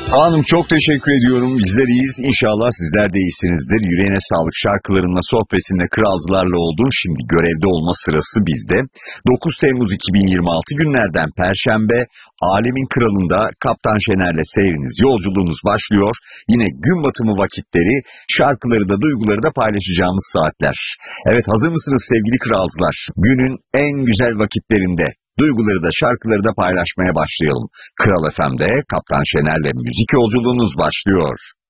Hanım çok teşekkür ediyorum. Bizler iyiyiz. İnşallah sizler de iyisinizdir. Yüreğine sağlık şarkılarınla sohbetinle kralcılarla oldun. Şimdi görevde olma sırası bizde. 9 Temmuz 2026 günlerden Perşembe Alemin Kralı'nda Kaptan Şener'le seyriniz, yolculuğunuz başlıyor. Yine gün batımı vakitleri, şarkıları da duyguları da paylaşacağımız saatler. Evet, hazır mısınız sevgili kralcılar? Günün en güzel vakitlerinde duyguları da şarkıları da paylaşmaya başlayalım. Kral FM'de Kaptan Şener'le müzik yolculuğunuz başlıyor.